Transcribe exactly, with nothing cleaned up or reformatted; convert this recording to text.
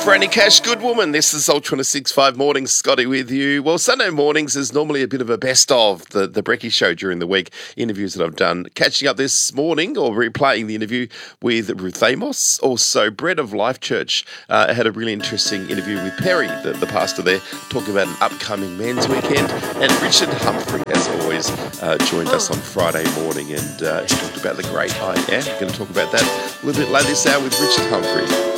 Franny Cash, good woman. This is Ultra twenty-six point five Mornings, Scotty with you. Well, Sunday mornings is normally a bit of a best of the, the Brekkie Show during the week, interviews that I've done. Catching up this morning or replaying the interview with Ruth Amos. Also, Bread of Life Church uh, had a really interesting interview with Perry, the, the pastor there, talking about an upcoming men's weekend. And Richard Humphrey, as always, uh, joined us on Friday morning and uh, he talked about the great I Am. We're going to talk about that a little bit later this hour with Richard Humphrey.